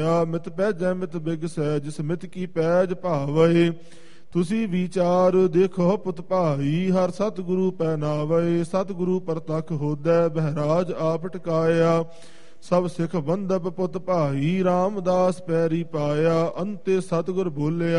ਮਿਤ ਪੈਜੈ ਮਿਤ ਬਿਗਸੈ ਜਿਸ ਮਿਤ ਕੀ ਪੈਜ ਭਾਵੈ। ਤੁਸੀਂ ਵਿਚਾਰ ਦੇਖੋ ਪੁੱਤ ਭਾਈ ਹਰ ਸਤਿਗੁਰੂ ਪੈ ਨਾਵੈ। ਸਤਿਗੁਰੂ ਪ੍ਰਤੱਖ ਹੋਦੈ ਬਹਿਰਾਜ ਆਪ ਟਿਕਾਇਆ। ਸਭ ਸਿੱਖ ਬੰਧਪ ਪੁੱਤ ਭਾਈ ਰਾਮਦਾਸ ਪੈਰੀ ਪਾਇਆ। ਅੰਤੇ ਸਤਿਗੁਰ ਬੋਲਿਆ